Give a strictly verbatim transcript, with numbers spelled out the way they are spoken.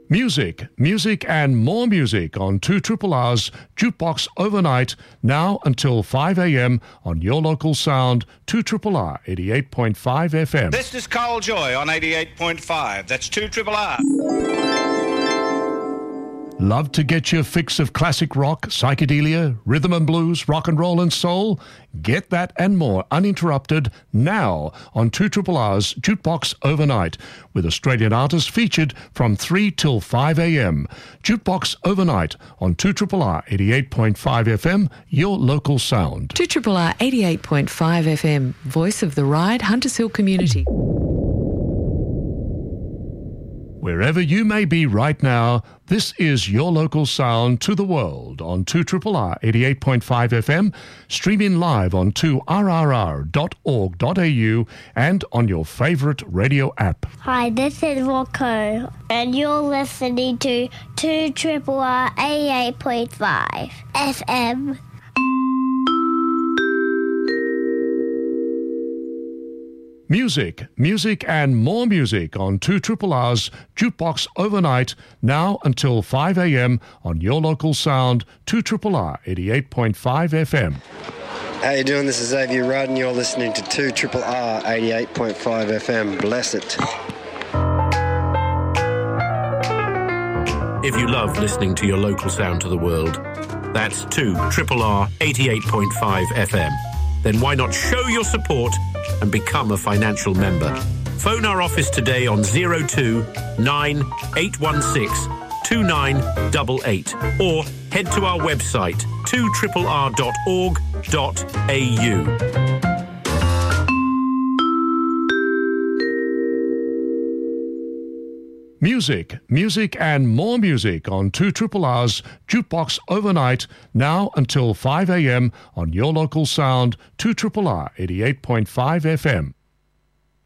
Music, music and more music on two R R R's Jukebox Overnight, now until five a.m. on your local sound, two R R R eighty-eight point five F M. This is Carl Joy on eighty-eight point five. That's two R R R. Love to get your fix of classic rock, psychedelia, rhythm and blues, rock and roll and soul? Get that and more uninterrupted now on two R R R's Jukebox Overnight, with Australian artists featured from three till five a.m. Jukebox Overnight on two R R R eighty-eight point five F M, your local sound. two R R R eighty-eight point five F M, voice of the Ryde, Hunters Hill community. Wherever you may be right now, this is your local sound to the world on two R R R eighty-eight point five F M, streaming live on two R R R dot org dot A U and on your favourite radio app. Hi, this is Rocco, and you're listening to two R R R eighty-eight point five F M. Music, music and more music on two R R R R's Jukebox Overnight, now until five a.m. on your local sound, two R R R eighty-eight point five F M. How you doing? This is Xavier Rudd and you're listening to two R R R eighty-eight point five F M. Bless it. If you love listening to your local sound to the world, that's two R R R eighty-eight point five F M. Then why not show your support and become a financial member? Phone our office today on zero two nine eight one six two nine eight eight or head to our website two R R R dot org dot A U. Music, music and more music on two R R R R's Jukebox Overnight, now until five a.m. on your local sound, two R R R eighty-eight point five F M.